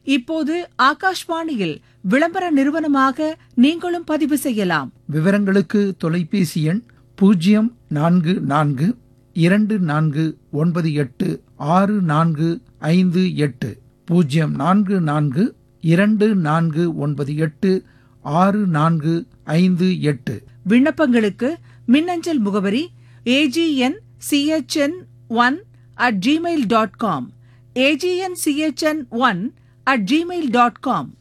இப்போது ஆகாஷ்வாணியில் விளம்பர நிறுவனமாக நீங்களும் பதிவு செய்யலாம். விவரங்களுக்கு தொலைபேசி எண் 0442498645 0442498645. விண்ணப்பங்களுக்கு மின்னஞ்சல் முகவரி agnchin1@gmail.com agnchin1@gmail.com.